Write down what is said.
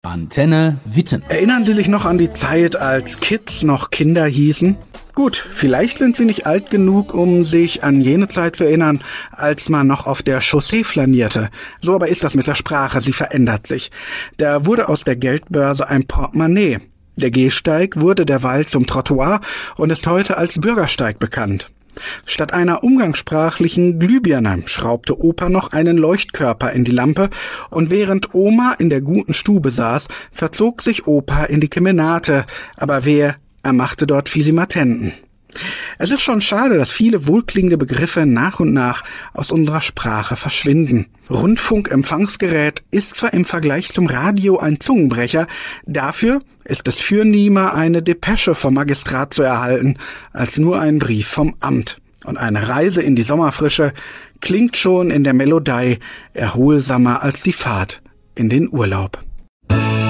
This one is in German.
Antenne Witten. Erinnern Sie sich noch an die Zeit, als Kids noch Kinder hießen? Gut, vielleicht sind Sie nicht alt genug, um sich an jene Zeit zu erinnern, als man noch auf der Chaussee flanierte. So aber ist das mit der Sprache, sie verändert sich. Da wurde aus der Geldbörse ein Portemonnaie. Der Gehsteig wurde derweil zum Trottoir und ist heute als Bürgersteig bekannt. Statt einer umgangssprachlichen Glühbirne schraubte Opa noch einen Leuchtkörper in die Lampe und während Oma in der guten Stube saß, verzog sich Opa in die Kemenate, aber er machte dort Fisimatenten. Es ist schon schade, dass viele wohlklingende Begriffe nach und nach aus unserer Sprache verschwinden. Rundfunkempfangsgerät ist zwar im Vergleich zum Radio ein Zungenbrecher, dafür ist es fürnehmer, eine Depesche vom Magistrat zu erhalten, als nur einen Brief vom Amt. Und eine Reise in die Sommerfrische klingt schon in der Melodei erholsamer als die Fahrt in den Urlaub.